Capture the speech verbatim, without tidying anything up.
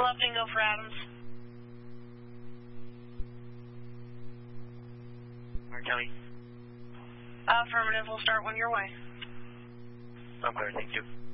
Bluffton, go for Adams. Martin County. Affirmative, we'll start when you're away. I'm clear, thank you.